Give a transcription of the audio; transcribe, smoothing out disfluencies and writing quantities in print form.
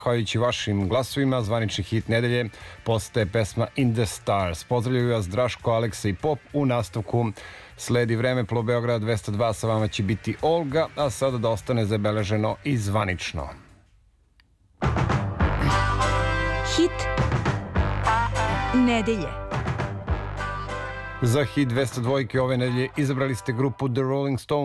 Zahvaljujući vašim glasovima, zvanični hit nedelje postaje pesma In the Stars. Pozdravljaju vas Draško, Aleksa i Pop. U nastavku sledi Vremeplov Beograd 202, sa vama će biti Olga, a sada da ostane zabeleženo i zvanično. Hit nedelje. Za hit 202 ove nedelje izabrali ste grupu The Rolling Stones.